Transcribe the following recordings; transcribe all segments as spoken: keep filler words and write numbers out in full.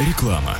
Реклама.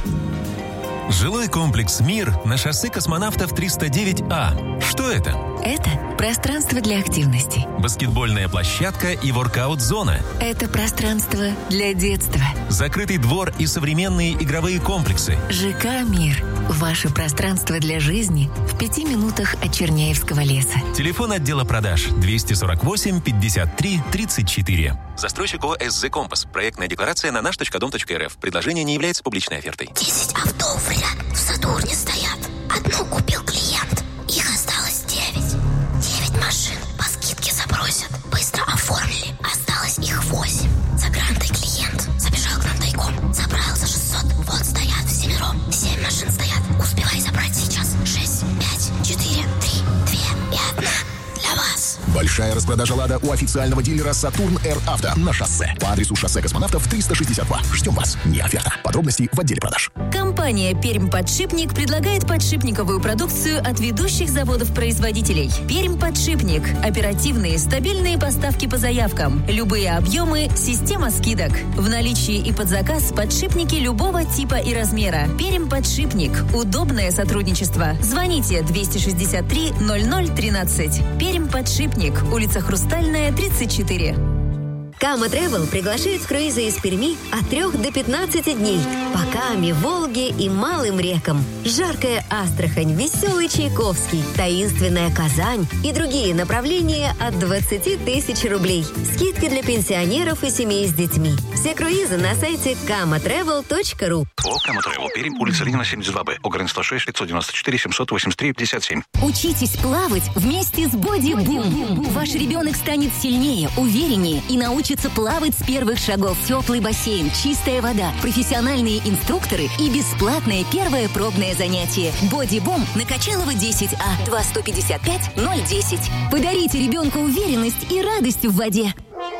Жилой комплекс «Мир» на шоссе Космонавтов триста девять А. Что это? Это пространство для активности. Баскетбольная площадка и воркаут-зона. Это пространство для детства. Закрытый двор и современные игровые комплексы. ЖК «Мир». Ваше пространство для жизни в пяти минутах от Черняевского леса. Телефон отдела продаж двести сорок восемь пятьдесят три тридцать четыре. Застройщик ООО «СЗ Компас». Проектная декларация на наш точка дом точка эр эф. Предложение не является публичной офертой. Десять авто в ряд в Сатурне стоят. Одну купил клиент. Их осталось девять. Девять машин по скидке забросят. Быстро оформили. Осталось их восемь. За грантой клиент забежал к нам тайком. Забрал за шестьсот. Вот стоят всемиром. Семь машин стоят. Успевай забрать сейчас. Шесть, пять, четыре, три, две и одна. Для вас. Большая распродажа «Лада» у официального дилера «Сатурн Р Авто» на шоссе. По адресу шоссе Космонавтов триста шестьдесят два. Ждем вас. Не оферта. Подробности в отделе продаж. Компания «Пермь-Подшипник» предлагает подшипниковую продукцию от ведущих заводов-производителей. «Пермь-Подшипник». Оперативные, стабильные поставки по заявкам. Любые объемы, система скидок. В наличии и под заказ подшипники любого типа и размера. «Пермь-Подшипник». Удобное сотрудничество. Звоните двести шестьдесят три ноль ноль тринадцать. «Пермь-Подшипник». Улица Хрустальная, тридцать четыре. Кама Travel приглашает в круизы из Перми от трех до пятнадцати дней по Каме, Волге и малым рекам. Жаркая Астрахань, веселый Чайковский, таинственная Казань и другие направления от двадцати тысяч рублей. Скидка для пенсионеров и семей с детьми. Все круизы на сайте кама тревел точка ру. О, Кама Travel, Пермь, улица Ленина, семьдесят два Б, Огрен сто шесть, пятьсот девяносто четыре, семьсот восемьдесят три, пятьдесят семь. Учитесь плавать вместе с Боди Бум. Ваш ребенок станет сильнее, увереннее и научится плавать с первых шагов. Теплый бассейн, чистая вода, профессиональные инструкторы и бесплатное первое пробное занятие. Боди Бум на Качалова десять А, два сто пятьдесят пять ноль десять. Подарите ребенку уверенность и радость в воде.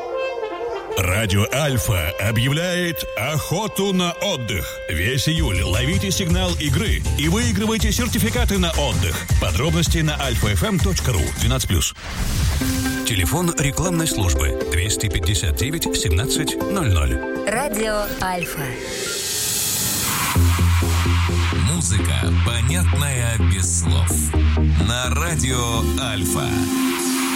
Радио Альфа объявляет охоту на отдых. Весь июль ловите сигнал игры и выигрывайте сертификаты на отдых. Подробности на альфа эф эм точка ру. двенадцать плюс. Телефон рекламной службы двести пятьдесят девять семнадцать ноль ноль. Радио Альфа. Музыка, понятная без слов. На радио Альфа.